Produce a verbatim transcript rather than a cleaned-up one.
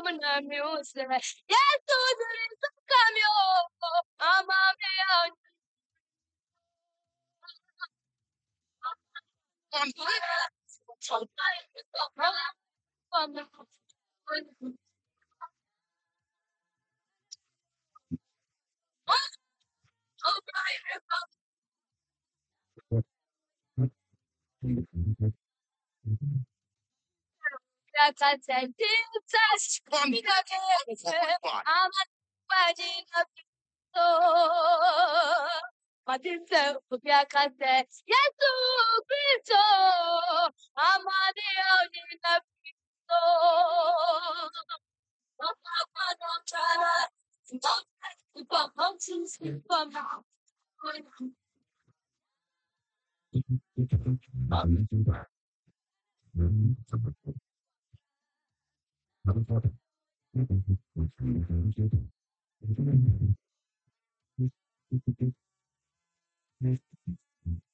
na music. Yes, to the cameo. I'm a Matisse, Pupia Cante, Yesu Cristo, Amadio Nina Cristo, Papa